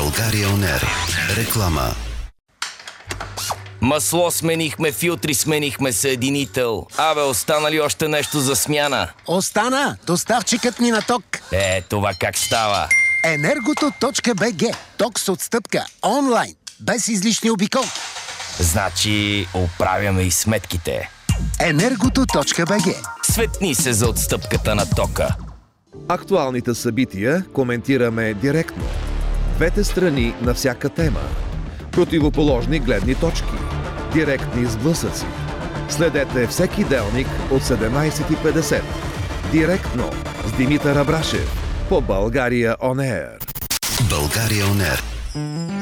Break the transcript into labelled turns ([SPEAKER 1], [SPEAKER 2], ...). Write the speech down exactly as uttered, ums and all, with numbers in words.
[SPEAKER 1] България он ер. Реклама.
[SPEAKER 2] Масло сменихме, филтри сменихме, съединител. Абе, остана ли още нещо за смяна?
[SPEAKER 3] Остана! Доставчикът ни на ток.
[SPEAKER 2] Е, това как става?
[SPEAKER 3] Енергото точка би джи. Ток с отстъпка. Онлайн. Без излишни обикол.
[SPEAKER 2] Значи, оправяме и сметките.
[SPEAKER 3] Енергото точка би джи.
[SPEAKER 2] Светни се за отстъпката на тока.
[SPEAKER 4] Актуалните събития коментираме директно. Двете страни на всяка тема. Противоположни гледни точки. Директни сблъсъци. Следете всеки делник от седемнайсет и петдесет. Директно с Димитър Абрашев по България он ер.
[SPEAKER 1] България он ер.